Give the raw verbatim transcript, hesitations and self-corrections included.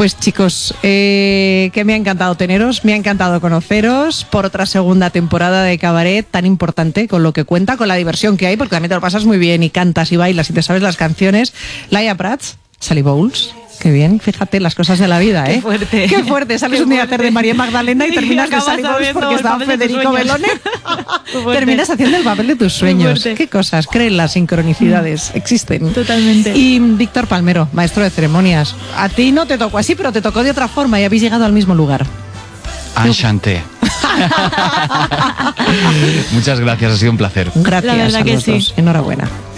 Pues chicos, eh, que me ha encantado teneros, me ha encantado conoceros por otra segunda temporada de Cabaret tan importante, con lo que cuenta, con la diversión que hay, porque también te lo pasas muy bien y cantas y bailas y te sabes las canciones. Laia Prats, Sally Bowles. Qué bien, fíjate las cosas de la vida, ¿eh? Qué fuerte. Qué fuerte. Sales Qué un día a fuerte. hacer de María Magdalena y Y terminas de acabas Sally Bowles sabiendo porque el estaba papel de tus Federico sueños. Bellone. Terminas haciendo el papel de tus sueños. Qué cosas, creen las sincronicidades, existen. Totalmente. Y Víctor Palmero, maestro de ceremonias. A ti no te tocó así, pero te tocó de otra forma y habéis llegado al mismo lugar. Enchanté. Muchas gracias, ha sido un placer. Gracias La verdad a que los sí. dos. Enhorabuena.